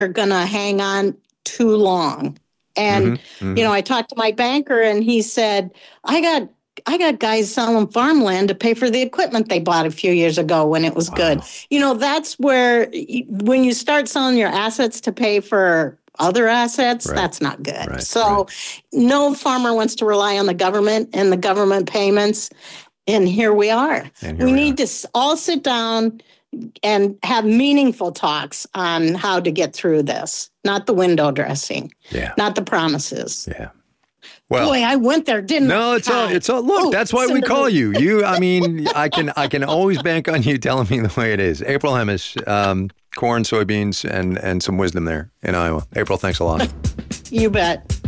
are going to hang on too long. And, I talked to my banker and he said, I got guys selling farmland to pay for the equipment they bought a few years ago when it was good. That's where when you start selling your assets to pay for other assets, that's not good. No farmer wants to rely on the government and the government payments. And here we are. We need to all sit down and have meaningful talks on how to get through this, not the window dressing, not the promises. Yeah. Well, boy, I went there, didn't I? No, it's all. Look, that's why we call you. I can always bank on you telling me the way it is. April Hemis, corn, soybeans, and some wisdom there in Iowa. April, thanks a lot. You bet.